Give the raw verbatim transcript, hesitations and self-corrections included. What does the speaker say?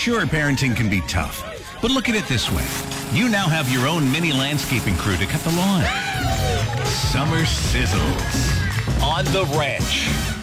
Sure, parenting can be tough, but look at it this way. You now have your own mini landscaping crew to cut the lawn. Summer sizzles on The Ranch.